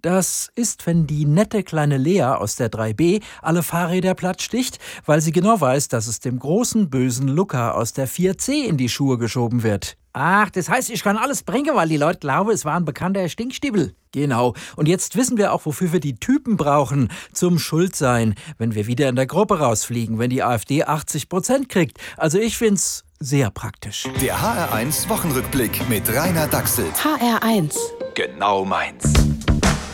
Das ist, wenn die nette kleine Lea aus der 3b alle Fahrräder platt sticht, weil sie genau weiß, dass es dem großen, bösen Luca aus der 4c in die Schuhe geschoben wird. Ach, das heißt, ich kann alles bringen, weil die Leute glauben, es war ein bekannter Stinkstiebel. Genau. Und jetzt wissen wir auch, wofür wir die Typen brauchen. Zum Schuldsein, wenn wir wieder in der Gruppe rausfliegen, wenn die AfD 80% kriegt. Also ich find's sehr praktisch. Der HR1 Wochenrückblick mit Rainer Dachselt. HR1. Genau meins.